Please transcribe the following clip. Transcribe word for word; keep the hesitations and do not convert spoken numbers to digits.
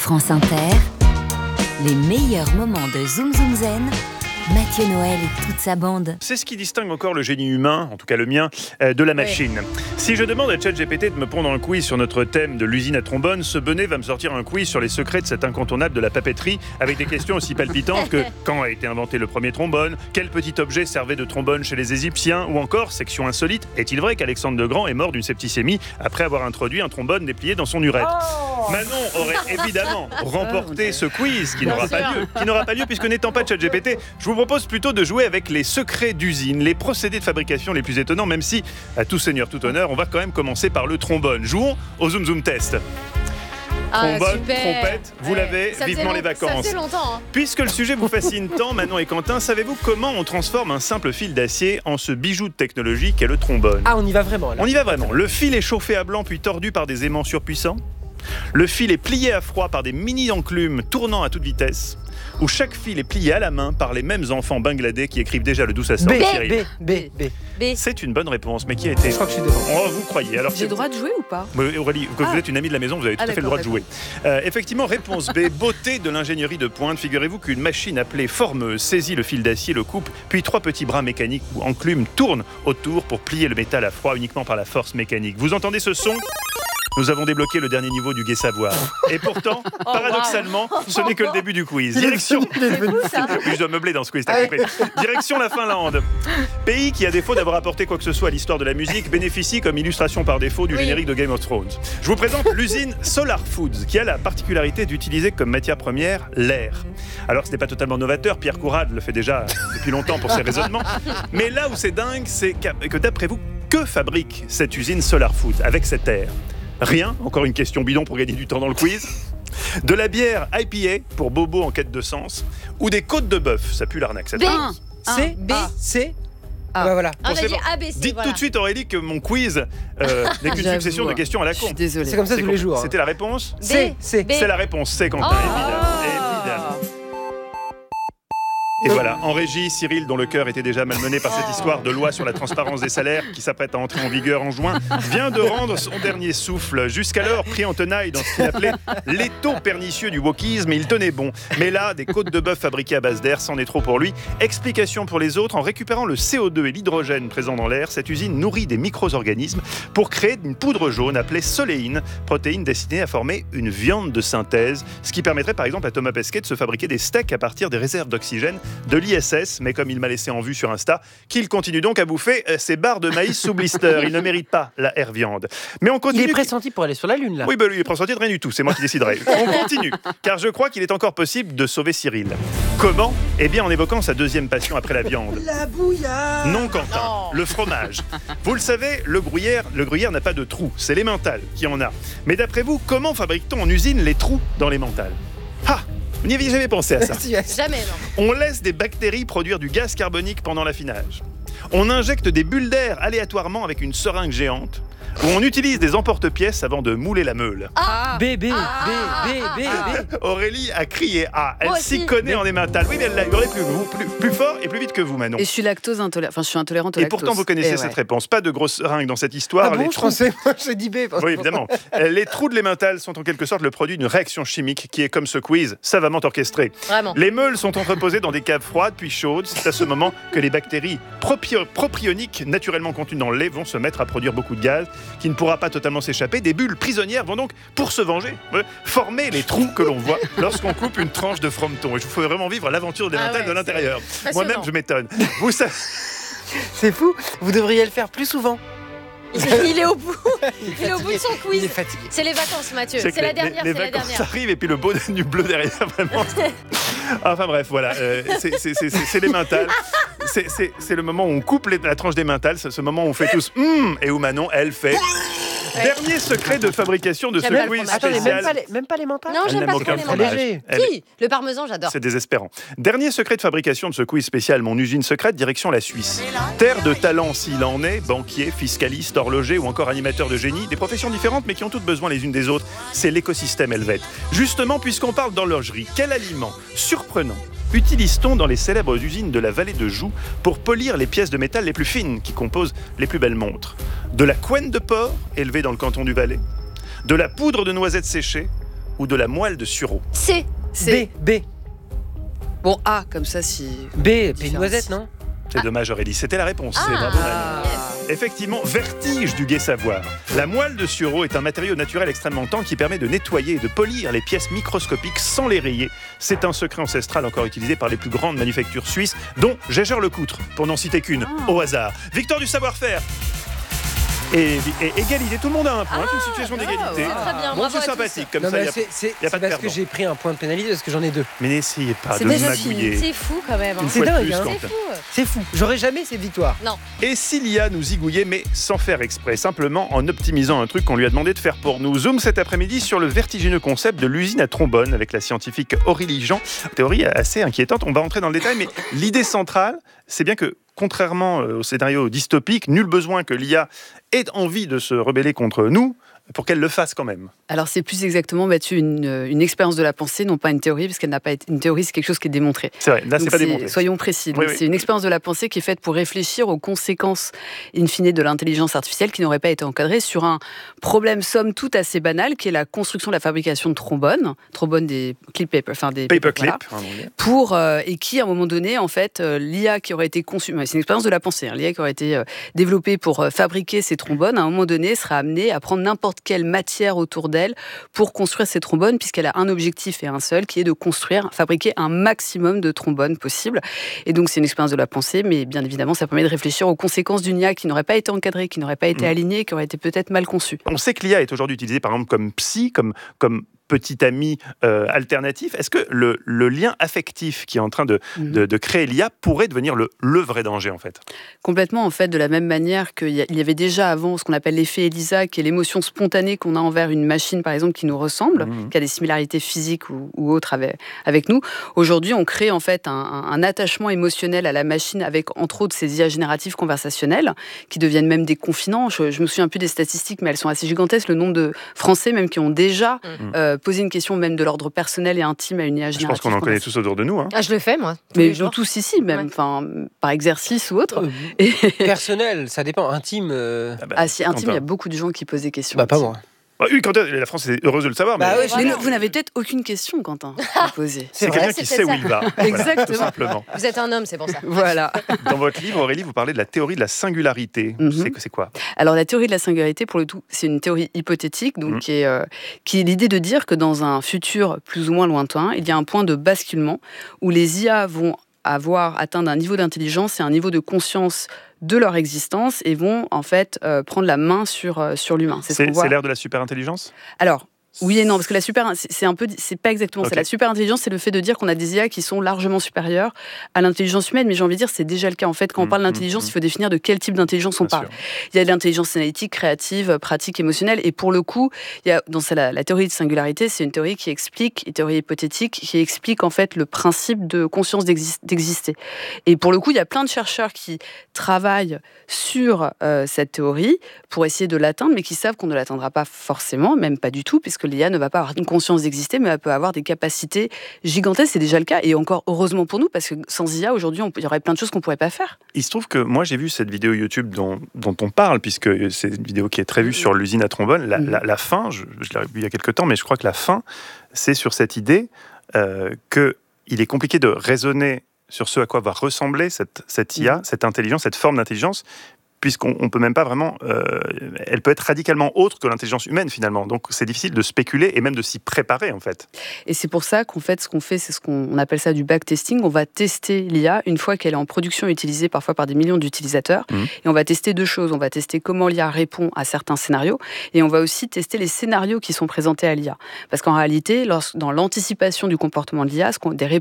France Inter, les meilleurs moments de Zoom Zoom Zen, Mathieu Noël et toute sa bande. C'est ce qui distingue encore le génie humain, en tout cas le mien, euh, de la machine. Ouais. Si je demande à ChatGPT de me pondre un quiz sur notre thème de l'usine à trombone, ce bonnet va me sortir un quiz sur les secrets de cet incontournable de la papeterie, avec des questions aussi palpitantes que quand a été inventé le premier trombone, quel petit objet servait de trombone chez les Égyptiens, ou encore, section insolite, est-il vrai qu'Alexandre le Grand est mort d'une septicémie après avoir introduit un trombone déplié dans son urètre? oh Manon aurait évidemment remporté ce quiz qui n'aura pas lieu, qui n'aura pas lieu puisque n'étant pas ChatGPT, je vous propose plutôt de jouer avec les secrets d'usine, les procédés de fabrication les plus étonnants, même si, à tout seigneur, tout honneur, on va quand même commencer par le trombone. Jouons au Zoom Zoom Test. Ah, Trombone, super. trompette, vous ouais. l'avez, ça vivement les vacances. Ça faisait longtemps. Hein. Puisque le sujet vous fascine tant, Manon et Quentin, savez-vous comment on transforme un simple fil d'acier en ce bijou de technologie qu'est le trombone? Ah, on y va vraiment là. On y va vraiment. Le fil est chauffé à blanc puis tordu par des aimants surpuissants. Le fil est plié à froid par des mini-enclumes tournant à toute vitesse. Où chaque fil est plié à la main par les mêmes enfants bangladais qui écrivent déjà le douce à cent. B, B, B, B, B. C'est une bonne réponse, mais qui a été... Je crois que je suis devant. Oh, vous croyez. Alors, j'ai le droit de jouer ou pas? Aurélie, que ah. vous êtes une amie de la maison, vous avez tout ah, à fait le droit de jouer. Euh, effectivement, réponse B, beauté de l'ingénierie de pointe. Figurez-vous qu'une machine appelée formeuse saisit le fil d'acier, le coupe, puis trois petits bras mécaniques ou enclumes tournent autour pour plier le métal à froid uniquement par la force mécanique. Vous entendez ce son ? Nous avons débloqué le dernier niveau du gai savoir. Et pourtant, oh, paradoxalement, wow. ce n'est que le début du quiz. Direction... Je dois meubler dans ce quiz, t'as compris. Direction la Finlande. Pays qui, à défaut d'avoir apporté quoi que ce soit à l'histoire de la musique, bénéficie comme illustration par défaut du oui. générique de Game of Thrones. Je vous présente l'usine Solar Foods, qui a la particularité d'utiliser comme matière première l'air. Alors, ce n'est pas totalement novateur, Pierre Courade le fait déjà depuis longtemps pour ses raisonnements. Mais là où c'est dingue, c'est que d'après vous, que fabrique cette usine Solar Foods avec cet air? Rien, encore une question bidon pour gagner du temps dans le quiz. De la bière I P A pour bobo en quête de sens. Ou des côtes de bœuf, ça pue l'arnaque cette fois. C, B, C. Ah bah voilà. On a dit A B C. Dites voilà. tout de suite Aurélie que mon quiz euh, n'est qu'une succession de questions à la con. Je suis désolé. C'est comme ça tous les jours. Hein. C'était la réponse C, C. C'est la réponse C, Quentin, oh évidemment. évidemment. Et voilà, en régie, Cyril, dont le cœur était déjà malmené par cette histoire de loi sur la transparence des salaires qui s'apprête à entrer en vigueur en juin, vient de rendre son dernier souffle. Jusqu'alors, pris en tenaille dans ce qu'il appelait l'étau pernicieux du wokisme, il tenait bon. Mais là, des côtes de bœuf fabriquées à base d'air, c'en est trop pour lui. Explication pour les autres, en récupérant le C O deux et l'hydrogène présents dans l'air, cette usine nourrit des micro-organismes pour créer une poudre jaune appelée soléine, protéine destinée à former une viande de synthèse, ce qui permettrait par exemple à Thomas Pesquet de se fabriquer des steaks à partir des réserves d'oxygène de l'I S S, mais comme il m'a laissé en vue sur Insta, qu'il continue donc à bouffer ses barres de maïs sous blister. Il ne mérite pas la air viande. Mais on continue. Il est pressenti pour aller sur la Lune, là. Oui, bah lui, il est pressenti de rien du tout. C'est moi qui déciderai. On continue, car je crois qu'il est encore possible de sauver Cyril. Comment ? Eh bien, en évoquant sa deuxième passion après la viande. La bouillade. Non, Quentin. Oh. Le fromage. Vous le savez, le gruyère, le gruyère n'a pas de trous. C'est l'emmental qui en a. Mais d'après vous, comment fabrique-t-on en usine les trous dans l'emmental ? Ah ! Vous n'y aviez jamais pensé à ça? Jamais, non. On laisse des bactéries produire du gaz carbonique pendant l'affinage. On injecte des bulles d'air aléatoirement avec une seringue géante. Où on utilise des emporte-pièces avant de mouler la meule. Ah, B, B, ah, B, B, B, B. Aurélie a crié A. Elle s'y connaît en emmental. Oui, mais elle l'a hurlé plus, plus, plus fort et plus vite que vous, Manon. Et je suis lactose intolérante. Enfin, je suis intolérante au et lactose. pourtant, vous connaissez et cette ouais. réponse. Pas de grosse seringue dans cette histoire. Ah bon, les je pensais, moi, j'ai dit B. Oui, évidemment. Les trous de l'emmental sont en quelque sorte le produit d'une réaction chimique qui est, comme ce quiz, savamment orchestrée. Vraiment. Les meules sont entreposées dans des caves froides puis chaudes. C'est à ce moment que les bactéries propio- propioniques naturellement contenues dans le lait vont se mettre à produire beaucoup de gaz qui ne pourra pas totalement s'échapper. Des bulles prisonnières vont donc, pour se venger, former les trous que l'on voit lorsqu'on coupe une tranche de frometon. Et je vous fais vraiment vivre l'aventure de l'emmental ah ouais, de l'intérieur. Moi-même, je m'étonne. Vous savez... C'est fou. Vous devriez le faire plus souvent. Il, il est au bout. Il, il est au bout de son quiz. Il est fatigué. C'est les vacances, Mathieu. C'est, c'est la les, dernière. Les, les c'est vacances la dernière. arrivent et puis le beau du bleu derrière, vraiment. Enfin bref, voilà. Euh, c'est, c'est, c'est, c'est l'emmental. C'est, c'est, c'est le moment où on coupe les, la tranche d'emmental. C'est ce moment où on fait tous mmm, et où Manon, elle fait. Ouais. Dernier secret de fabrication de ce quiz spécial. Attendez, même pas les, même pas les mentales. Non, j'aime pas trop les mentales. Qui ? Le parmesan, j'adore. C'est désespérant. Dernier secret de fabrication de ce quiz spécial, mon usine secrète, direction la Suisse. Terre de talent s'il en est, banquier, fiscaliste, horloger ou encore animateur de génie, des professions différentes mais qui ont toutes besoin les unes des autres. C'est l'écosystème helvète. Justement, puisqu'on parle d'horlogerie, quel aliment surprenant utilise-t-on dans les célèbres usines de la vallée de Joux pour polir les pièces de métal les plus fines qui composent les plus belles montres? De la couenne de porc, élevée dans le canton du Valais, de la poudre de noisettes séchées ou de la moelle de sureau? C. C'est B, B. Bon, A, comme ça, si. B, B noisette, non? C'est dommage Aurélie, c'était la réponse. Ah. C'est bravo, Manu. Ah. Effectivement, vertige du gai savoir. La moelle de sureau est un matériau naturel extrêmement tendre qui permet de nettoyer et de polir les pièces microscopiques sans les rayer. C'est un secret ancestral encore utilisé par les plus grandes manufactures suisses, dont Jaeger-LeCoultre, pour n'en citer qu'une, Ah. au hasard. Victoire du savoir-faire. Et, et égalité, tout le monde a un point, c'est une situation d'égalité. wow. Très bien, Bon, bravo c'est à sympathique, comme Non, ça, mais y a- c'est c'est- y a c'est pas de parce que perdant. j'ai pris un point de pénalité parce que j'en ai deux. Mais n'essayez pas C'est de déjà magouiller. fini. C'est fou quand même. hein. Une C'est fois de dingue, plus, hein. Quentin. C'est fou. C'est fou. J'aurais jamais ces victoires. Et s'il y a nous zigouiller, mais sans faire exprès, simplement en optimisant un truc qu'on lui a demandé de faire pour nous. Zoom cet après-midi sur le vertigineux concept de l'usine à trombone avec la scientifique Aurélie Jean. Théorie assez inquiétante, on va rentrer dans le détail, mais l'idée centrale, c'est bien que, contrairement au scénario dystopique, nul besoin que l'I A ait envie de se rebeller contre nous pour qu'elle le fasse quand même. Alors, c'est plus exactement, Mathieu, une, une expérience de la pensée, non pas une théorie, parce qu'elle n'a pas été. Une théorie, c'est quelque chose qui est démontré. C'est vrai, là, c'est Donc, pas démontré. Soyons précis. Donc, Oui, oui. C'est une expérience de la pensée qui est faite pour réfléchir aux conséquences, in fine, de l'intelligence artificielle qui n'aurait pas été encadrée sur un problème, somme toute, assez banal, qui est la construction de la fabrication de trombones, trombones des clip paper, enfin des Paperclip, voilà, en anglais. pour euh, et qui, à un moment donné, en fait, euh, l'I A qui aurait été conçue, c'est une expérience de la pensée, hein, l'I A qui aurait été euh, développée pour euh, fabriquer ces trombones, à un moment donné, sera amenée à prendre n'importe quelle matière autour d'elle pour construire ces trombones, puisqu'elle a un objectif et un seul, qui est de construire, fabriquer un maximum de trombones possible. Et donc, c'est une expérience de la pensée, mais bien évidemment, ça permet de réfléchir aux conséquences d'une I A qui n'aurait pas été encadrée, qui n'aurait pas été Mmh. alignée, qui aurait été peut-être mal conçue. On sait que l'I A est aujourd'hui utilisée par exemple comme psy, comme, comme petit ami euh, alternatif. Est-ce que le, le lien affectif qui est en train de, Mhm. de, de créer l'I A pourrait devenir le, le vrai danger en fait? Complètement, en fait, de la même manière qu'il y a- il y avait déjà avant ce qu'on appelle l'effet ELISA, qui est l'émotion spontanée qu'on a envers une machine, par exemple, qui nous ressemble, Mhm. qui a des similarités physiques ou, ou autres avec, avec nous. Aujourd'hui, on crée en fait un, un- un attachement émotionnel à la machine avec, entre autres, ces I A génératives conversationnelles, qui deviennent même des confidents. Je, je me souviens plus des statistiques, mais elles sont assez gigantesques. Le nombre de Français, même, qui ont déjà Mhm. euh, posé une question, même de l'ordre personnel et intime, à une I A Je pense générative. qu'on en connaît conversationnelle. tous autour de nous. Hein. Ah, je le fais, moi. tous Mais les jours. tous ici, même, Ouais. enfin, par exercice ou autre. Euh, Et- Personnel, ça dépend. Intime. euh, Ah bah, Ah, si, intime, il y a Quentin. beaucoup de gens qui posent des questions. Bah, pas intimes. moi. Ah oui, Quentin, la France est heureuse de le savoir. Bah mais ouais, Mais je- nous, vous n'avez peut-être aucune question, Quentin, à poser. c'est C'est quelqu'un vrai, qui c'est sait où peut-être il va. Voilà, Exactement. tout simplement. Vous êtes un homme, c'est pour ça. Voilà. Dans votre livre, Aurélie, vous parlez de la théorie de la singularité. Mhm. C'est c'est quoi? Alors, la théorie de la singularité, pour le tout, c'est une théorie hypothétique, donc Mhm. qui est, euh, qui est l'idée de dire que dans un futur plus ou moins lointain, il y a un point de basculement où les I A vont avoir atteint un niveau d'intelligence et un niveau de conscience de leur existence et vont en fait euh, prendre la main sur, euh, sur l'humain. C'est ce C'est qu'on voit. c'est l'ère de la super-intelligence? Alors, oui et non, parce que la super, c'est c'est un peu, c'est pas exactement Ok. ça. La super intelligence, c'est le fait de dire qu'on a des I A qui sont largement supérieures à l'intelligence humaine. Mais j'ai envie de dire, c'est déjà le cas. En fait, quand on Mmh, parle mmh, d'intelligence, mmh. il faut définir de quel type d'intelligence on Bien parle. sûr. Il y a de l'intelligence analytique, créative, pratique, émotionnelle. Et pour le coup, il y a dans la, la théorie de singularité, c'est une théorie qui explique, une théorie hypothétique, qui explique en fait le principe de conscience d'exis- d'exister. Et pour le coup, il y a plein de chercheurs qui travaillent sur euh, cette théorie pour essayer de l'atteindre, mais qui savent qu'on ne l'atteindra pas forcément, même pas du tout, puisque l'I A ne va pas avoir une conscience d'exister, mais elle peut avoir des capacités gigantesques. C'est déjà le cas, et encore heureusement pour nous, parce que sans I A, aujourd'hui, on peut- il y aurait plein de choses qu'on ne pourrait pas faire. Il se trouve que moi j'ai vu cette vidéo YouTube dont, dont on parle, puisque c'est une vidéo qui est très vue sur l'usine à trombone. La, Mhm. la- la fin, je, je l'ai vue il y a quelques temps, mais je crois que la fin, c'est sur cette idée euh, qu'il est compliqué de raisonner sur ce à quoi va ressembler cette, cette I A, Mhm. cette intelligence, cette forme d'intelligence, puisqu'on ne peut même pas vraiment... euh, elle peut être radicalement autre que l'intelligence humaine, finalement. Donc c'est difficile de spéculer et même de s'y préparer, en fait. Et c'est pour ça qu'en fait, ce qu'on fait, c'est ce qu'on on appelle ça du backtesting. On va tester l'I A une fois qu'elle est en production, utilisée parfois par des millions d'utilisateurs. Mhm. Et on va tester deux choses. On va tester comment l'I A répond à certains scénarios. Et on va aussi tester les scénarios qui sont présentés à l'I A. Parce qu'en réalité, lorsque, dans l'anticipation du comportement de l'I A, ce qu'on, des, ré-